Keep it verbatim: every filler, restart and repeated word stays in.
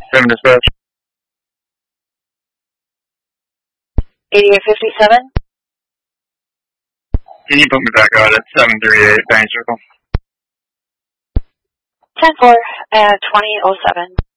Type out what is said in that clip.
seven dispatch. eighty-eight fifty-seven. Can you put me back out at seven thirty-eight Bank Circle? ten four at twenty oh seven.